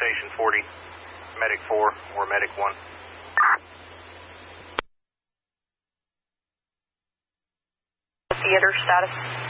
Station 40, Medic 4 or Medic 1. Theater status.